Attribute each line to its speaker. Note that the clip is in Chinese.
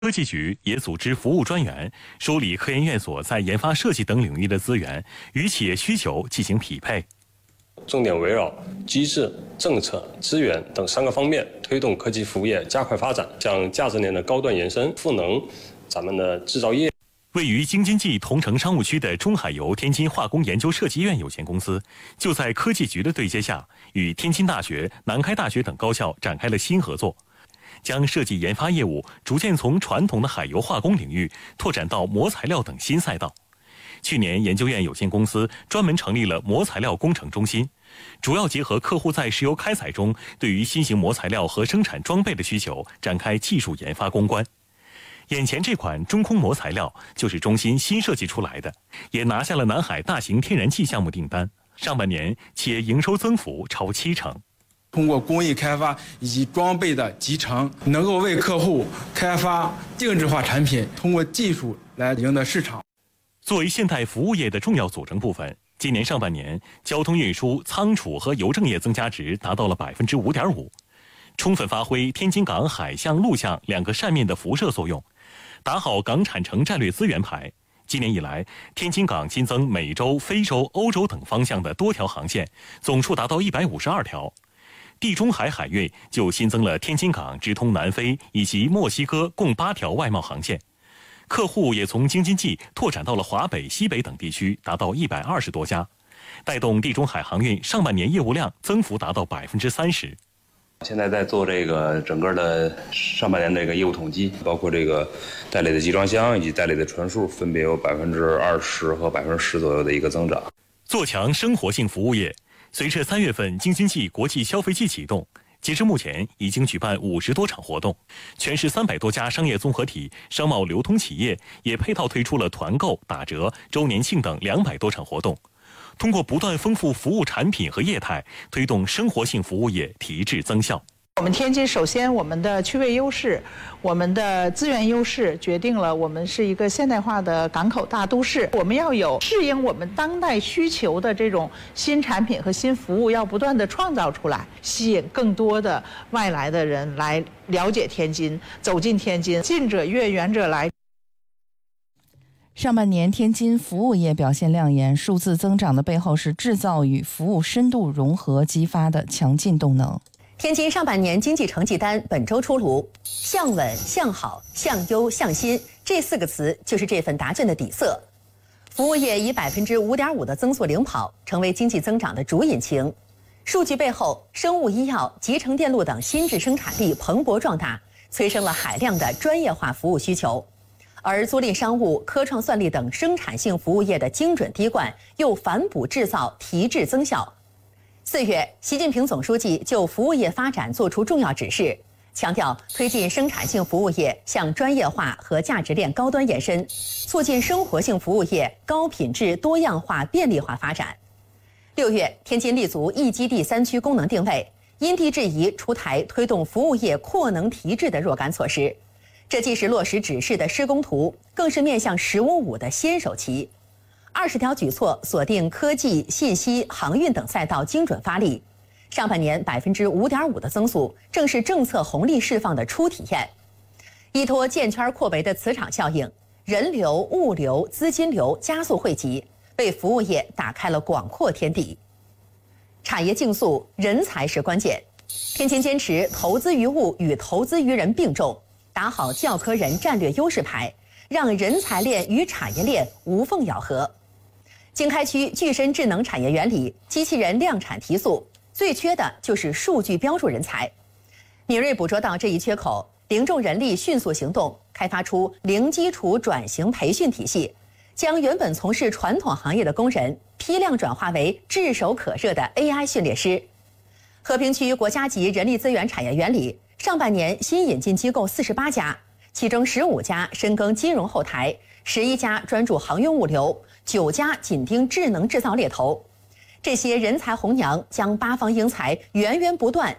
Speaker 1: 科技局也组织服务专员，梳理科研院所在研发设计等领域的资源，与企业需求进行匹配。
Speaker 2: 重点围绕机制、政策、资源等3个方面，推动科技服务业加快发展，向价值链的高端延伸，赋能咱们的制造业。
Speaker 1: 位于京津冀同城商务区的中海油天津化工研究设计院有限公司，就在科技局的对接下，与天津大学、南开大学等高校展开了新合作。将设计研发业务逐渐从传统的海油化工领域拓展到模材料等新赛道。去年，研究院有限公司专门成立了模材料工程中心，主要结合客户在石油开采中对于新型模材料和生产装备的需求，展开技术研发攻关。眼前这款中空模材料就是中心新设计出来的，也拿下了南海大型天然气项目订单。上半年，企业营收增幅超70%。
Speaker 3: 通过工艺开发以及装备的集成，能够为客户开发定制化产品，通过技术来赢得市场。
Speaker 1: 作为现代服务业的重要组成部分，今年上半年，交通运输、仓储和邮政业增加值达到了5.5%，充分发挥天津港海象、陆象2个扇面的辐射作用，打好港产城战略资源牌。今年以来，天津港新增美洲、非洲、欧洲等方向的多条航线，总数达到152条。地中海海运就新增了天津港直通南非以及墨西哥共8条外贸航线，客户也从京津冀拓展到了华北、西北等地区，达到120多家，带动地中海航运上半年业务量增幅达到30%。
Speaker 4: 现在在做这个整个的上半年这个业务统计，包括这个代理的集装箱以及代理的船数，分别有20%和10%左右的一个增长。
Speaker 1: 做强生活性服务业。随着3月份京津冀国际消费季启动，截至目前已经举办50多场活动，全市300多家商业综合体、商贸流通企业也配套推出了团购、打折、周年庆等200多场活动。通过不断丰富服务产品和业态，推动生活性服务业提质增效。
Speaker 5: 我们天津首先我们的区位优势，我们的资源优势决定了我们是一个现代化的港口大都市。我们要有适应我们当代需求的这种新产品和新服务，要不断的创造出来，吸引更多的外来的人来了解天津，走进天津，近者悦，远者来。
Speaker 6: 上半年天津服务业表现亮眼，数字增长的背后是制造与服务深度融合激发的强劲动能。
Speaker 7: 天津上半年经济成绩单本周出炉，向稳、向好、向优、向新这4个词就是这份答卷的底色。服务业以5.5%的增速领跑，成为经济增长的主引擎。数据背后，生物医药、集成电路等新质生产力蓬勃壮大，催生了海量的专业化服务需求。而租赁商务、科创算力等生产性服务业的精准滴灌，又反哺制造提质增效。4月，习近平总书记就服务业发展作出重要指示，强调推进生产性服务业向专业化和价值链高端延伸，促进生活性服务业高品质、多样化、便利化发展。6月，天津立足一基地3区功能定位，因地制宜出台推动服务业扩能提质的若干措施。这既是落实指示的施工图，更是面向“十五五”的先手棋。20条举措锁定科技、信息、航运等赛道精准发力。上半年5.5%的增速，正是政策红利释放的初体验。依托建圈扩围的磁场效应，人流、物流、资金流加速汇集，为服务业打开了广阔天地。产业竞速，人才是关键。天津坚持投资于物与投资于人并重，打好教科人战略优势牌，让人才链与产业链无缝咬合。经开区具身智能产业园里，机器人量产提速，最缺的就是数据标注人才。敏锐捕捉到这一缺口，零重人力迅速行动，开发出零基础转型培训体系，将原本从事传统行业的工人批量转化为炙手可热的 AI 训练师。和平区国家级人力资源产业园里，上半年新引进机构48家，其中15家深耕金融后台，11家专注航运物流，9家紧盯智能制造猎头。这些人才红娘将八方英才源源不断